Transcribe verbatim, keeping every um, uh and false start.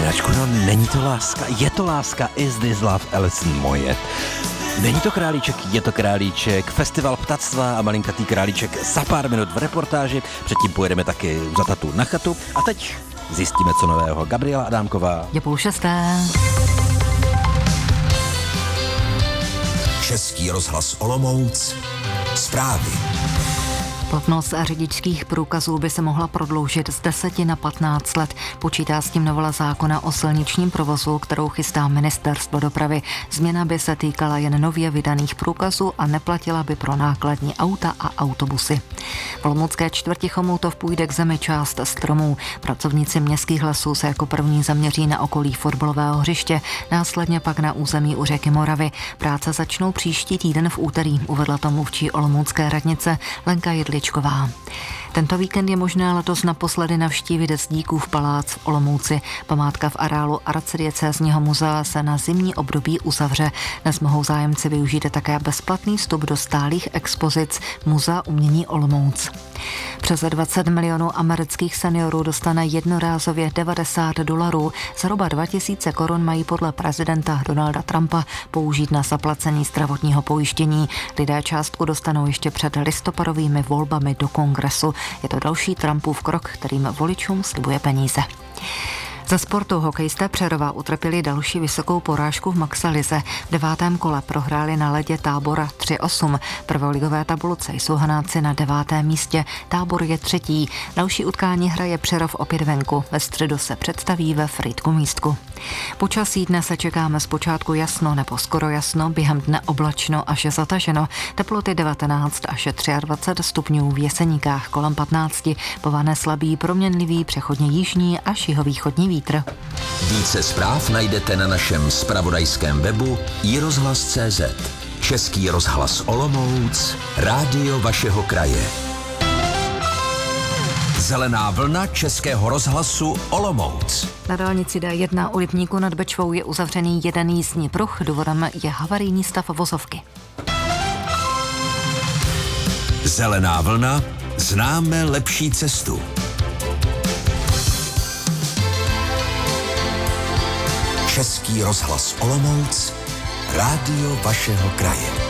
Miláčku, no není to láska, je to láska, is this love, Alison Moje. Není to králíček, je to králíček, festival ptactva a malinkatý králíček za pár minut v reportáži, předtím pojedeme taky za tatu na chatu a teď zjistíme, co nového. Gabriela Adámková. Je půl šesté. Český rozhlas Olomouc. Zprávy. Platnost řidičských průkazů by se mohla prodloužit z deseti na patnáct let. Počítá s tím novela zákona o silničním provozu, kterou chystá ministerstvo dopravy. Změna by se týkala jen nově vydaných průkazů a neplatila by pro nákladní auta a autobusy. V olomoucké čtvrti Chomoutov půjde k zemi část stromů. Pracovníci městských lesů se jako první zaměří na okolí fotbalového hřiště, následně pak na území u řeky Moravy. Práce začnou příští týden v úterý, uvedla to mluvčí olomoucké radnice Lenka Jedličková. Tento víkend je možné letos naposledy navštívit Zdíkův palác v Olomouci. Památka v areálu arcidiecézního muzea se na zimní období uzavře. Dnes mohou zájemci využít také bezplatný vstup do stálých expozic Muzea umění Olomouc. Přes dvacet milionů amerických seniorů dostane jednorázově devadesát dolarů. Zhruba dva tisíce korun mají podle prezidenta Donalda Trumpa použít na zaplacení zdravotního pojištění. Lidé částku dostanou ještě před listopadovými volbami do kongresu. Je to další Trumpův krok, kterým voličům slibuje peníze. Ze sportu hokejisté Přerova utrpěli další vysokou porážku v Maxalize. V devátém kole prohráli na ledě Tábora tři osm. Prvoligové tabulce jsou Hanáci na devátém místě, Tábor je třetí. Další utkání hraje Přerov opět venku. Ve středu se představí ve Frýdku Místku. Počasí dne se čekáme zpočátku jasno nebo skoro jasno, během dne oblačno až zataženo. Teploty devatenáct až dvacet tři stupňů, v Jeseníkách kolem patnáct. Povane slabý, proměnlivý, přechodně jižní až jihovýchodní vítr. Více zpráv najdete na našem zpravodajském webu i rozhlas tečka cé zet. Český rozhlas Olomouc, rádio vašeho kraje. Zelená vlna Českého rozhlasu Olomouc. Na dálnici D jedna u Lipníku nad Bečvou je uzavřený jeden jízdní pruh, důvodem je havarijní stav vozovky. Zelená vlna, známe lepší cestu. Český rozhlas Olomouc, rádio vašeho kraje.